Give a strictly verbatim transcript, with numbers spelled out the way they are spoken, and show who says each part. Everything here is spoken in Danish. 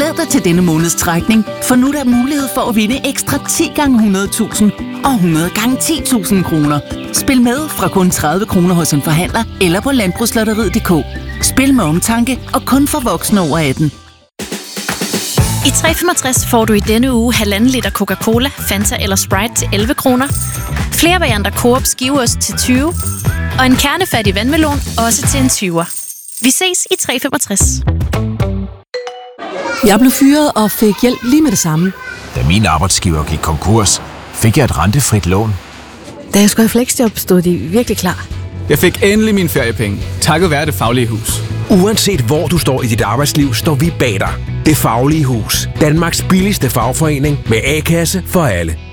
Speaker 1: Glæd dig til denne måneds trækning, for nu er der mulighed for at vinde ekstra ti gange hundrede tusind og hundrede gange ti tusind kroner. Spil med fra kun tredive kroner hos en forhandler eller på landbrugslotteriet punktum d k. Spil med omtanke og kun for voksne over atten.
Speaker 2: I tre femogtres får du i denne uge halvanden liter Coca-Cola, Fanta eller Sprite til elleve kroner. Flere varianter Coop skiveost til tyve. Og en kernefattig vandmelon også til en tyver. Vi ses i tre femogtres.
Speaker 3: Jeg blev fyret og fik hjælp lige med det samme.
Speaker 4: Da min arbejdsgiver gik konkurs, fik jeg et rentefrit lån.
Speaker 3: Da jeg skulle i fleksjob, stod de virkelig klar.
Speaker 5: Jeg fik endelig mine feriepenge, takket være Det Faglige Hus.
Speaker 6: Uanset hvor du står i dit arbejdsliv, står vi bag dig. Det Faglige Hus. Danmarks billigste fagforening med A-kasse for alle.